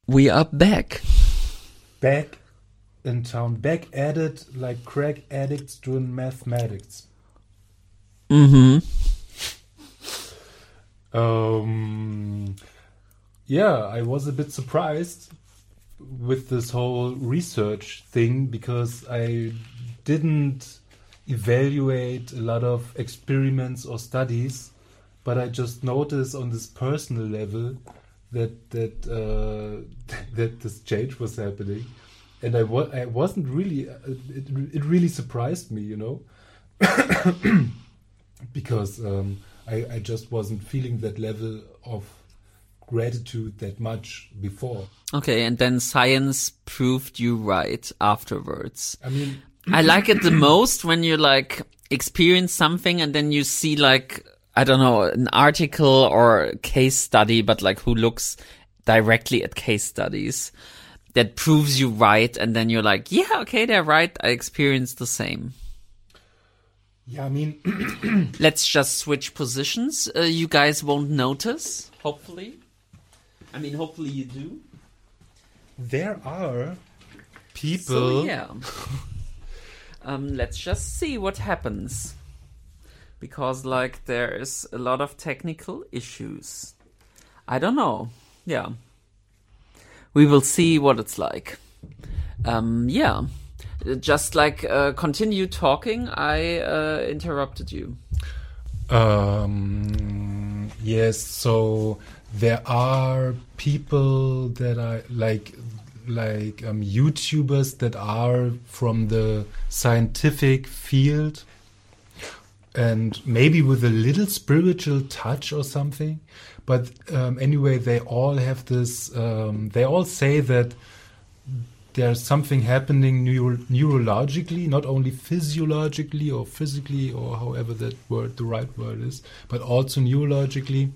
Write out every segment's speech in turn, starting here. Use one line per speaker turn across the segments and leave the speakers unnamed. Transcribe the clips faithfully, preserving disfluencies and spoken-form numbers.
We are back.
Back in town. Back at it like crack addicts doing mathematics.
Mm-hmm.
Um, yeah, I was a bit surprised with this whole research thing because I didn't evaluate a lot of experiments or studies, but I just noticed on this personal level that that uh, that this change was happening, and I wa- I wasn't really uh, it it really surprised me, you know, because um, I I just wasn't feeling that level of gratitude that much before.
Okay, and then science proved you right afterwards.
I mean,
I like it the most when you like experience something and then you see like, I don't know, an article or a case study, but like who looks directly at case studies that proves you right. And then you're like, yeah, okay, they're right. I experienced the same.
yeah, I mean,
Let's just switch positions. Uh, you guys won't notice, hopefully. I mean, hopefully you do.
there are people.
So, yeah. um, let's just see what happens. Because, like, there is a lot of technical issues. I don't know. Yeah. We will see what it's like. Um, yeah. Just, like, uh, continue talking. I uh, interrupted you.
Um, yes, so there are people that are like like um, YouTubers that are from the scientific field and maybe with a little spiritual touch or something. But um, anyway, they all have this, um, they all say that there's something happening neuro- neurologically, not only physiologically or physically or however that word, the right word is, but also neurologically.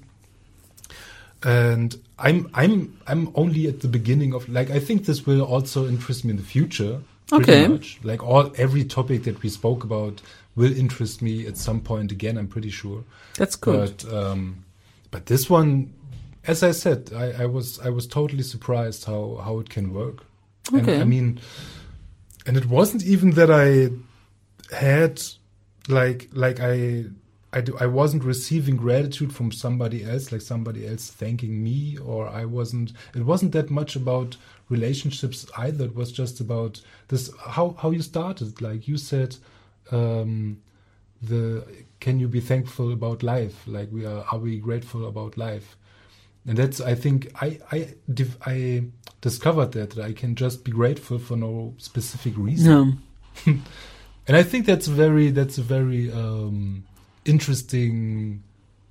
And I'm I'm I'm only at the beginning of, like, I think this will also interest me in the future. Pretty
Okay.
much. Like all every topic that we spoke about will interest me at some point again, I'm pretty sure.
That's good.
But um, but this one, as I said, I, I was I was totally surprised how, how it can work.
Okay.
And I mean, and it wasn't even that I had like like I I do, I wasn't receiving gratitude from somebody else, like somebody else thanking me, or I wasn't. It wasn't that much about relationships either. It was just about this how how you started. Like you said, um, the can you be thankful about life? Like we are are we grateful about life? And that's, I think, I I div- I discovered that, that I can just be grateful for no specific reason.
No.
And I think that's very that's a very um, interesting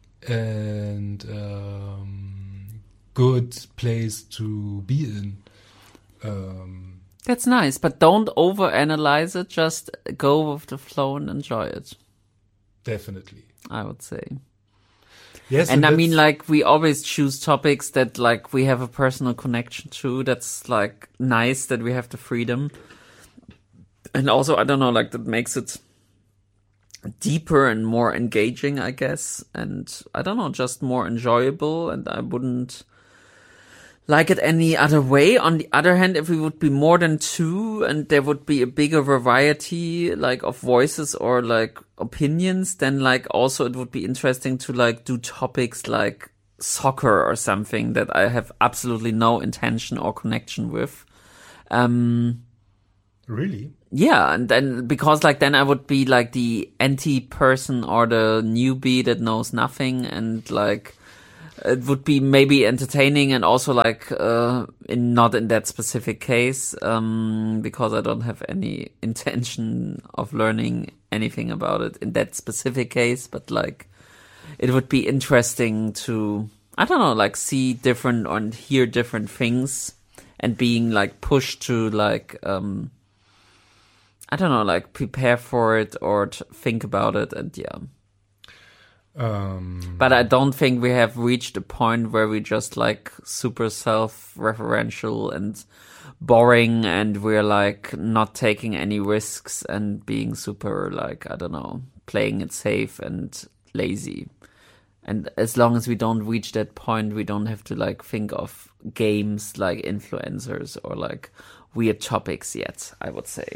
and um, good place to be in. Um,
That's nice, but don't overanalyze it. Just go with the flow and enjoy it,
definitely.
I would say.
Yes,
And I
that's-
mean, like, we always choose topics that, like, we have a personal connection to. That's, like, nice that we have the freedom. And also, I don't know, like, that makes it deeper and more engaging, I guess. And, I don't know, just more enjoyable. And I wouldn't like it any other way. On the other hand, if we would be more than two and there would be a bigger variety, like, of voices or, like, opinions, then, like, also it would be interesting to, like, do topics like soccer or something that I have absolutely no intention or connection with. Um,
really.
yeah, and then, because, like, then I would be, like, the anti-person or the newbie that knows nothing, and, like, it would be maybe entertaining and also, like, uh, in not in that specific case, um, because I don't have any intention of learning anything about it in that specific case, but, like, it would be interesting to, I don't know, like, see different and hear different things and being, like, pushed to, like, um, I don't know, like, prepare for it or to think about it, and yeah.
Um,
But I don't think we have reached a point where we just, like, super self-referential and boring, and we're, like, not taking any risks and being super, like, I don't know, playing it safe and lazy. And as long as we don't reach that point, we don't have to like think of games like influencers or like weird topics yet, I would say.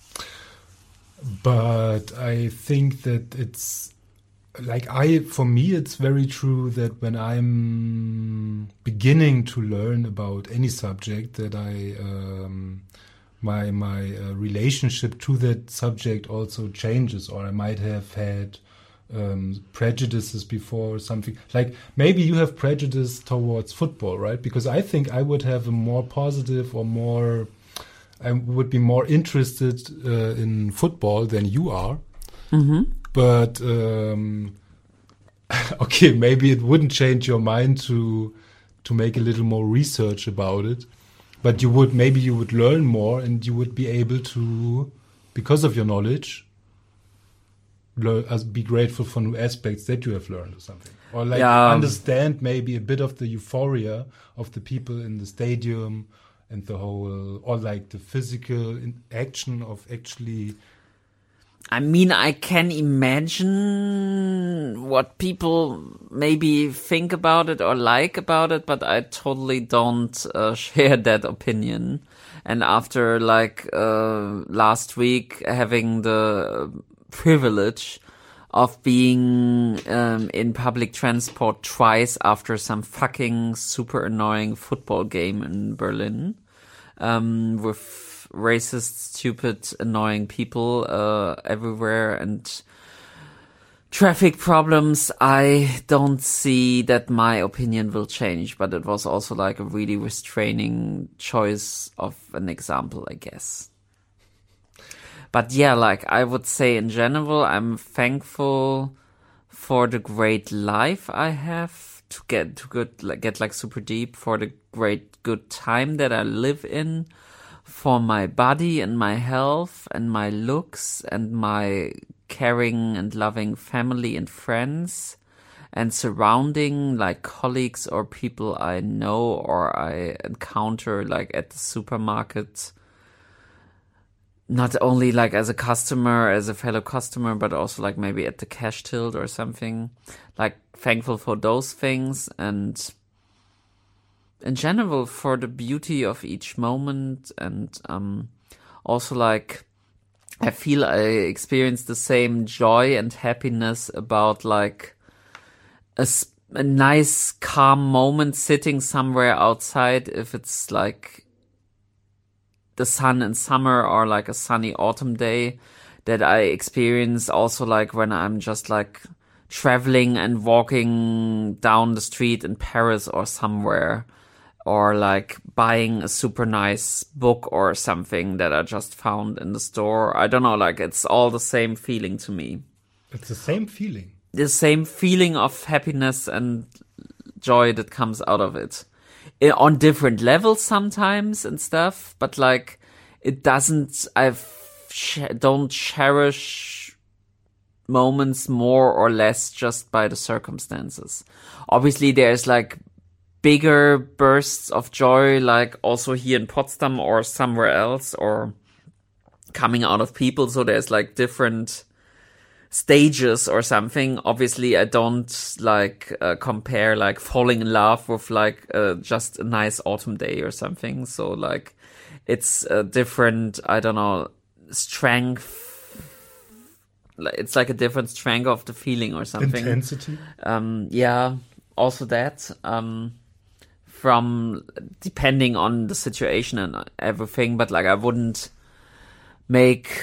But I think that it's like I, for me, it's very true that when I'm beginning to learn about any subject, that I um, my my uh, relationship to that subject also changes, or I might have had um, prejudices before or something. Like maybe you have prejudice towards football, right? Because I think I would have a more positive or more, I would be more interested uh, in football than you are.
Mm-hmm.
But um, okay, maybe it wouldn't change your mind to to make a little more research about it. But you would maybe you would learn more, and you would be able to, because of your knowledge, learn, uh, be grateful for new aspects that you have learned or something, or like
Yeah.
understand maybe a bit of the euphoria of the people in the stadium and the whole, or like the physical in action of actually.
I mean, I can imagine what people maybe think about it or like about it, but I totally don't uh, share that opinion. And after like uh, last week having the privilege of being um, in public transport twice after some fucking super annoying football game in Berlin, um, with racist, stupid, annoying people uh, everywhere and traffic problems, I don't see that my opinion will change. But it was also like a really restraining choice of an example, I guess. But yeah, like I would say in general, I'm thankful for the great life I have, to get to good, like, get like super deep, for the great good time that I live in, for my body and my health and my looks and my caring and loving family and friends and surrounding like colleagues or people I know or I encounter like at the supermarket, not only like as a customer, as a fellow customer, but also like maybe at the cash tilt or something. Like thankful for those things, and in general for the beauty of each moment, and um also like I feel I experience the same joy and happiness about like a, a nice calm moment sitting somewhere outside, if it's like the sun in summer or like a sunny autumn day, that I experience also like when I'm just like traveling and walking down the street in Paris or somewhere, or like buying a super nice book or something that I just found in the store. I don't know, like it's all the same feeling to me.
It's the same feeling.
The same feeling of happiness and joy that comes out of it. I- on different levels sometimes and stuff, but like it doesn't, I ch- don't cherish moments more or less just by the circumstances. Obviously there's like bigger bursts of joy, like also here in Potsdam or somewhere else, or coming out of people. So there's like different stages or something. Obviously, I don't like uh, compare like falling in love with like uh, just a nice autumn day or something. So like it's a different, I don't know, strength. It's like a different strength of the feeling or something.
Intensity.
Um, yeah, also that. Um, from depending on the situation and everything, but like I wouldn't make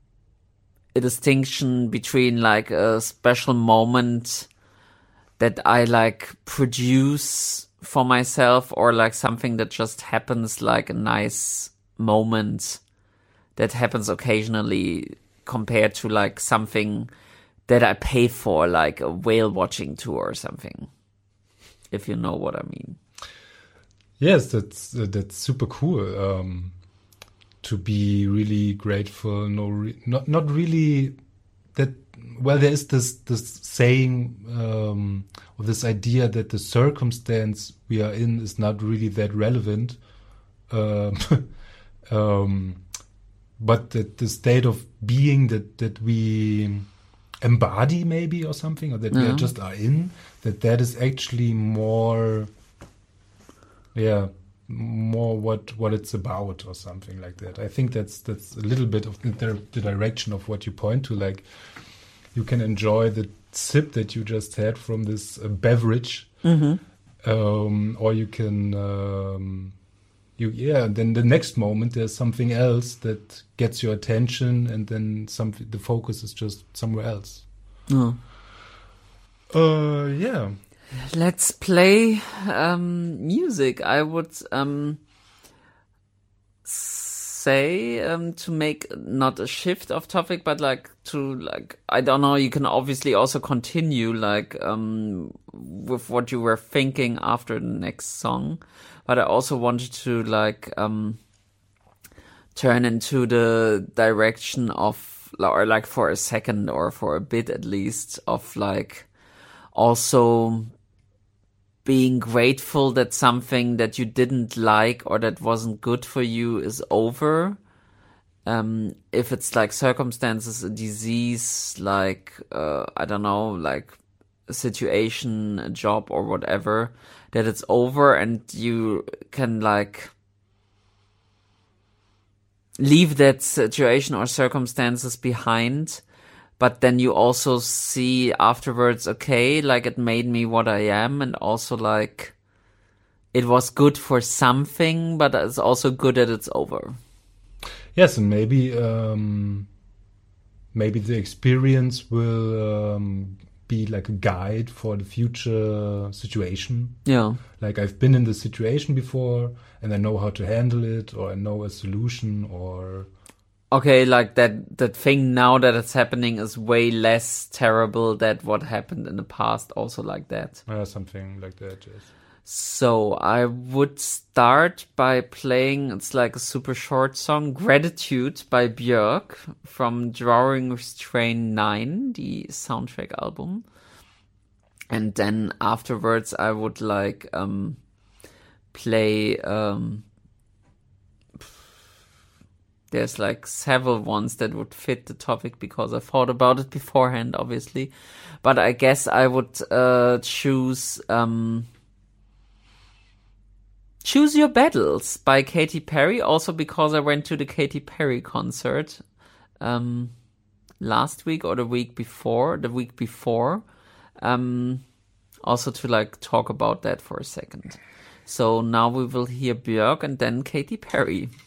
a distinction between like a special moment that I like produce for myself or like something that just happens, like a nice moment that happens occasionally, compared to like something that I pay for, like a whale watching tour or something, if you know what I mean.
Yes, that's uh, that's super cool. Um, to be really grateful. No, re- not not really. That well, there is this this saying um, or this idea that the circumstance we are in is not really that relevant, um, um, but that the state of being that that we embody maybe or something, or that we
Yeah.
are just are in, that that is actually more, yeah, more what what it's about or something like that. I think that's that's a little bit of the, dir- the direction of what you point to. Like, you can enjoy the sip that you just had from this uh, beverage, um, or you can, um, you yeah. Then the next moment there's something else that gets your attention, and then something the focus is just somewhere else.
Oh.
Uh, yeah.
Let's play um, music. I would um, say um, to make not a shift of topic, but like to like I don't know. You can obviously also continue like um, with what you were thinking after the next song, but I also wanted to like um, turn into the direction of or like for a second or for a bit at least of like also being grateful that something that you didn't like or that wasn't good for you is over. Um, if it's like circumstances, a disease, like, uh, I don't know, like a situation, a job or whatever, that it's over and you can like leave that situation or circumstances behind. But then you also see afterwards, okay, like it made me what I am, and also like it was good for something, but it's also good that it's over.
Yes, and maybe um, maybe the experience will um, be like a guide for the future situation.
Yeah.
Like, I've been in this situation before, and I know how to handle it, or I know a solution, or
Okay, like that that thing now that it's happening is way less terrible than what happened in the past, also like that.
uh, something like that. Yes.
So I would start by playing, it's like a super short song, Gratitude by Björk from Drawing Restraint nine, the soundtrack album. And then afterwards I would like um, play... Um, There's like several ones that would fit the topic because I thought about it beforehand, obviously. But I guess I would uh, choose um, Choose Your Battles by Katy Perry, also because I went to the Katy Perry concert um, last week or the week before, the week before. Um, also to like talk about that for a second. So now we will hear Björk and then Katy Perry.